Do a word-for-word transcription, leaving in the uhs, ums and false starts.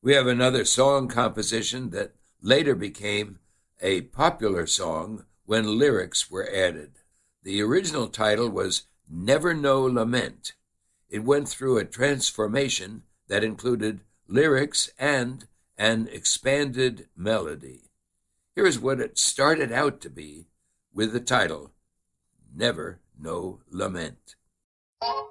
We have another song composition that later became a popular song when lyrics were added. The original title was Never No Lament. It went through a transformation that included lyrics and an expanded melody. Here is what it started out to be with the title Never No Lament.